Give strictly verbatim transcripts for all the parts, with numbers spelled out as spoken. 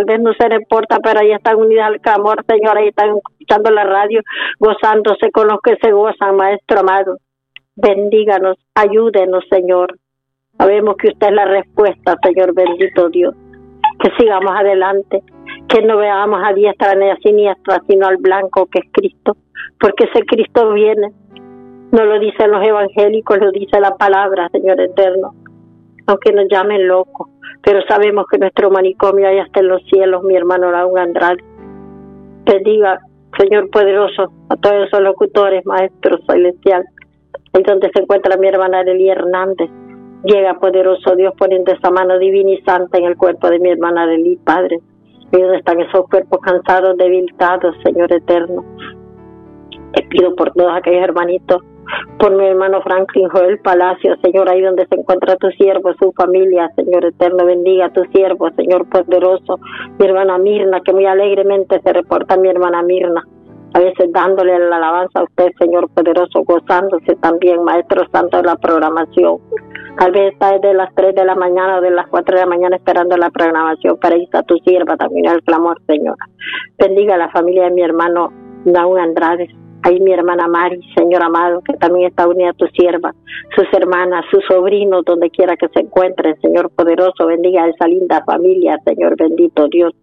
tal vez no se reporta, pero ahí están unidas al clamor, Señor, ahí están escuchando la radio, gozándose con los que se gozan, Maestro amado. Bendíganos, ayúdenos, Señor. Sabemos que usted es la respuesta, Señor, bendito Dios. Que sigamos adelante, que no veamos a diestra ni a siniestra, sino al blanco que es Cristo, porque ese Cristo viene. No lo dicen los evangélicos, lo dice la palabra, Señor eterno. Aunque nos llamen locos, pero sabemos que nuestro manicomio hay hasta en los cielos, mi hermano Raúl Andrade. Bendiga, Señor poderoso, a todos esos locutores, maestros celestial. Ahí donde se encuentra mi hermana Arely Hernández. Llega, poderoso Dios, poniendo esa mano divina y santa en el cuerpo de mi hermana Arely, Padre. Y donde están esos cuerpos cansados, debilitados, Señor eterno. Te pido por todos aquellos hermanitos, por mi hermano Franklin Joel Palacio, Señor, ahí donde se encuentra tu siervo, su familia, Señor eterno, bendiga a tu siervo, Señor poderoso. Mi hermana Mirna, que muy alegremente se reporta mi hermana Mirna, a veces dándole la alabanza a usted, Señor poderoso, gozándose también, Maestro Santo, de la programación. Tal vez está desde las tres de la mañana o de las cuatro de la mañana esperando la programación, para ahí está tu sierva también al clamor, Señor. Bendiga a la familia de mi hermano Raúl Andrade, ahí mi hermana Mari, Señor amado, que también está unida a tu sierva, sus hermanas, sus sobrinos, donde quiera que se encuentren, Señor poderoso, bendiga a esa linda familia, Señor bendito Dios.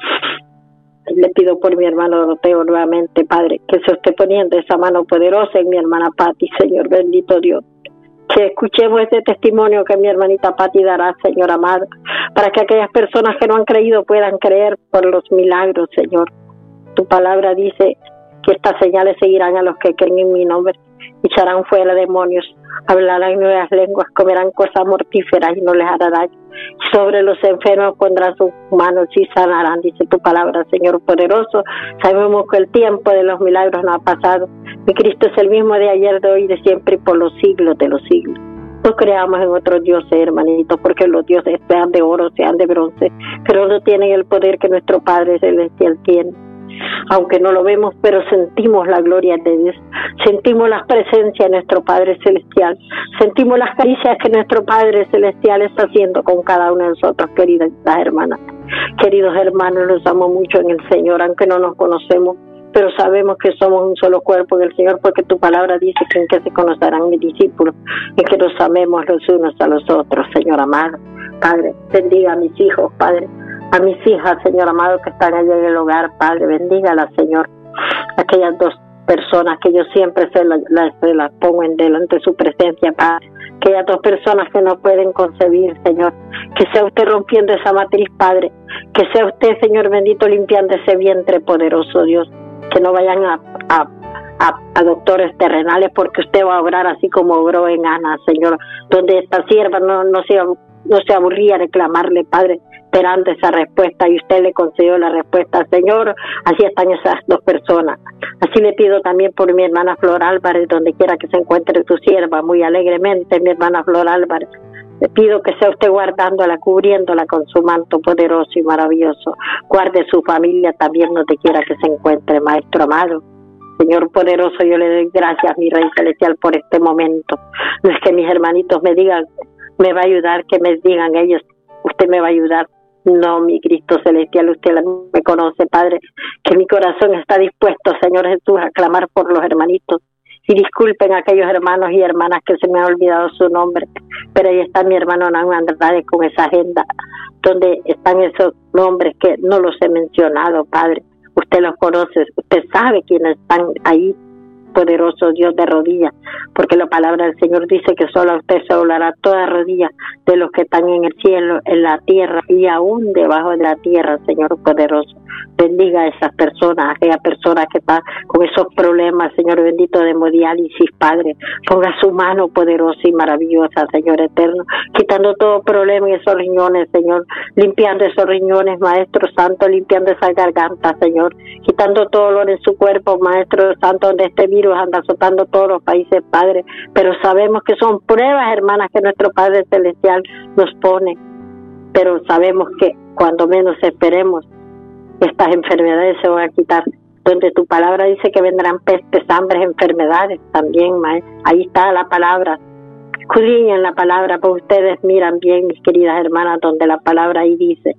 Le pido por mi hermano Doroteo nuevamente, Padre, que se esté poniendo esa mano poderosa en mi hermana Patti, Señor bendito Dios. Que escuchemos este testimonio que mi hermanita Patti dará, Señor amado, para que aquellas personas que no han creído puedan creer por los milagros, Señor. Tu palabra dice que estas señales seguirán a los que creen en mi nombre, echarán fuera demonios, hablarán nuevas lenguas, comerán cosas mortíferas y no les hará daño. Sobre los enfermos pondrán sus manos y sanarán, dice tu palabra, Señor poderoso. Sabemos que el tiempo de los milagros no ha pasado. Mi Cristo es el mismo de ayer, de hoy, de siempre y por los siglos de los siglos. No creamos en otros dioses, hermanitos, porque los dioses sean de oro, sean de bronce, pero no tienen el poder que nuestro Padre Celestial tiene. Aunque no lo vemos, pero sentimos la gloria de Dios, sentimos la presencia de nuestro Padre Celestial, sentimos las caricias que nuestro Padre Celestial está haciendo con cada uno de nosotros, queridas hermanas. Queridos hermanos, los amo mucho en el Señor, aunque no nos conocemos, pero sabemos que somos un solo cuerpo en el Señor, porque tu palabra dice que en que se conocerán mis discípulos, y que nos amemos los unos a los otros, Señor amado. Padre, bendiga a mis hijos, Padre, a mis hijas, Señor amado, que están allá en el hogar, Padre, bendígalas, Señor. Aquellas dos personas que yo siempre se las la, la pongo en delante de su presencia, Padre. Aquellas dos personas que no pueden concebir, Señor. Que sea usted rompiendo esa matriz, Padre. Que sea usted, Señor bendito, limpiando ese vientre poderoso, Dios. Que no vayan a, a, a, a doctores terrenales, porque usted va a obrar así como obró en Ana, Señor. Donde esta sierva no, no se no se aburría de clamarle, Padre, esperando esa respuesta, y usted le concedió la respuesta, Señor. Así están esas dos personas. Así le pido también por mi hermana Flor Álvarez, donde quiera que se encuentre tu sierva, muy alegremente, mi hermana Flor Álvarez. Le pido que sea usted guardándola, cubriéndola con su manto poderoso y maravilloso. Guarde su familia también donde quiera que se encuentre, Maestro amado. Señor poderoso, yo le doy gracias, mi Rey Celestial, por este momento. No es que mis hermanitos me digan, me va a ayudar, que me digan ellos, usted me va a ayudar. No, mi Cristo Celestial, usted me conoce, Padre, que mi corazón está dispuesto, Señor Jesús, a clamar por los hermanitos. Y disculpen a aquellos hermanos y hermanas que se me ha olvidado su nombre, pero ahí está mi hermano Nan Andrade con esa agenda, donde están esos nombres que no los he mencionado, Padre. Usted los conoce, usted sabe quiénes están ahí, poderoso Dios de rodillas, porque la palabra del Señor dice que solo a usted se doblará toda rodilla de los que están en el cielo, en la tierra y aún debajo de la tierra, Señor poderoso. Bendiga a esas personas, a aquellas personas que están con esos problemas, Señor bendito, de hemodiálisis, Padre. Ponga su mano poderosa y maravillosa, Señor eterno, quitando todo problema en esos riñones, Señor, limpiando esos riñones, Maestro Santo, limpiando esa garganta, Señor, quitando todo dolor en su cuerpo, Maestro Santo, donde este virus anda azotando todos los países, Padre, pero sabemos que son pruebas, hermanas, que nuestro Padre Celestial nos pone, pero sabemos que cuando menos esperemos, estas enfermedades se van a quitar. Donde tu palabra dice que vendrán pestes, hambres, enfermedades también, Maestro. Ahí está la palabra. Escudriñen la palabra, pues ustedes miran bien, mis queridas hermanas, donde la palabra ahí dice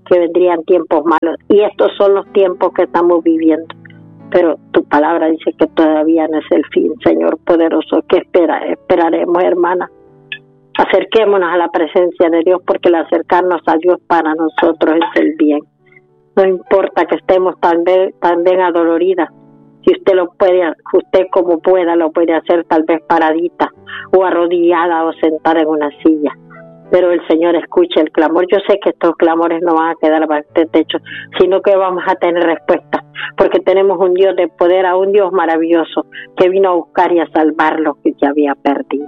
que vendrían tiempos malos. Y estos son los tiempos que estamos viviendo. Pero tu palabra dice que todavía no es el fin, Señor poderoso. ¿Qué espera? Esperaremos, hermana? Acerquémonos a la presencia de Dios, porque el acercarnos a Dios para nosotros es el bien. No importa que estemos tan bien, tan bien adoloridas. Si usted lo puede, usted como pueda, lo puede hacer tal vez paradita o arrodillada o sentada en una silla. Pero el Señor escucha el clamor. Yo sé que estos clamores no van a quedar bajo este techo, sino que vamos a tener respuesta, porque tenemos un Dios de poder, a un Dios maravilloso que vino a buscar y a salvar lo que ya había perdido.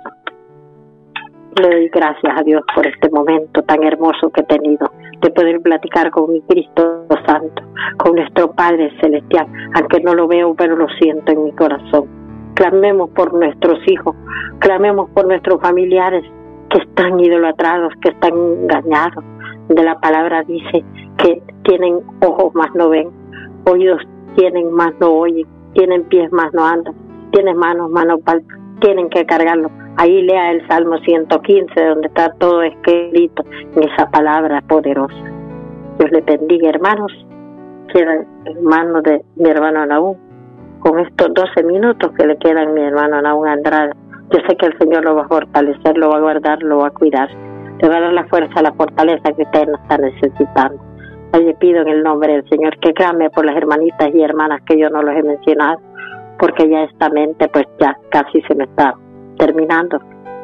Le doy gracias a Dios por este momento tan hermoso que he tenido, de poder platicar con mi Cristo Santo, con nuestro Padre Celestial, aunque no lo veo, pero lo siento en mi corazón. Clamemos por nuestros hijos, clamemos por nuestros familiares que están idolatrados, que están engañados. De la palabra dice que tienen ojos más no ven, oídos tienen más no oyen, tienen pies más no andan, tienen manos más no palpan, tienen que cargarlo. Ahí lea el Salmo ciento quince, donde está todo escrito en esa palabra poderosa. Dios le bendiga, hermanos. Quedan en manos de mi hermano Naúm, con estos doce minutos que le quedan a mi hermano Naúm Andrade. Yo sé que el Señor lo va a fortalecer, lo va a guardar, lo va a cuidar. Le va a dar la fuerza, la fortaleza que usted no está necesitando. Hoy le pido en el nombre del Señor que clame por las hermanitas y hermanas que yo no los he mencionado, porque ya esta mente pues ya casi se me está terminando,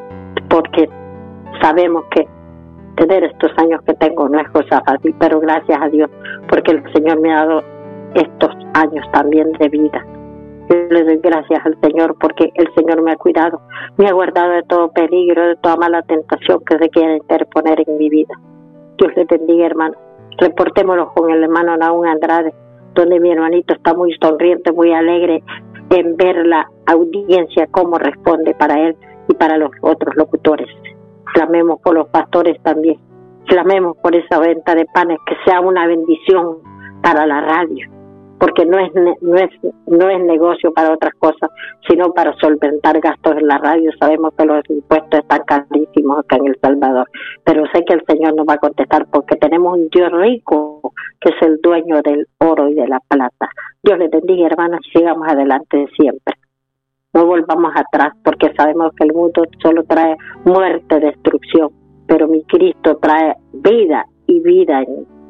porque sabemos que tener estos años que tengo no es cosa fácil, pero gracias a Dios, porque el Señor me ha dado estos años también de vida. Yo le doy gracias al Señor porque el Señor me ha cuidado, me ha guardado de todo peligro, de toda mala tentación que se quiera interponer en mi vida. Dios le bendiga, hermano. Reportémoslo con el hermano Naúm Andrade, donde mi hermanito está muy sonriente, muy alegre en ver la audiencia, cómo responde para él y para los otros locutores. Clamemos por los pastores también, clamemos por esa venta de panes, que sea una bendición para la radio, porque no es no es no es negocio para otras cosas, sino para solventar gastos en la radio. Sabemos que los impuestos están carísimos acá en El Salvador, pero sé que el Señor nos va a contestar, porque tenemos un Dios rico que es el dueño del oro y de la plata. Dios les bendiga, hermanas, y sigamos adelante siempre. No volvamos atrás, porque sabemos que el mundo solo trae muerte, destrucción, pero mi Cristo trae vida y vida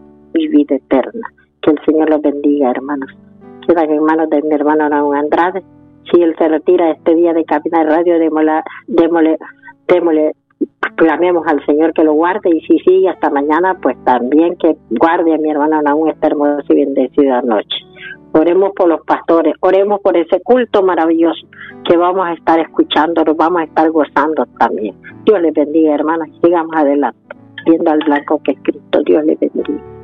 y vida eterna. Que el Señor los bendiga, hermanos. Quedan en manos de mi hermano Naúm Andrade. Si él se retira este día de Cabina de Radio, démosle, démosle, démosle, clamemos al Señor que lo guarde, y si sigue hasta mañana, pues también que guarde a mi hermano Naúm esta hermosa y bendecida noche. Oremos por los pastores, oremos por ese culto maravilloso que vamos a estar escuchando, nos vamos a estar gozando también. Dios les bendiga, hermanas, sigamos adelante, viendo al blanco que es Cristo. Dios les bendiga.